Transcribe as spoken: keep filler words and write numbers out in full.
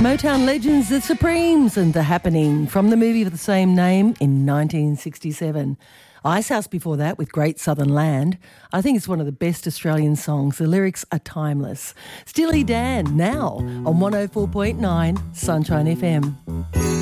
Motown legends, The Supremes and The Happening from the movie of the same name in nineteen sixty-seven. Icehouse before that with Great Southern Land. I think it's one of the best Australian songs. The lyrics are timeless. Steely Dan now on one oh four point nine Sunshine F M.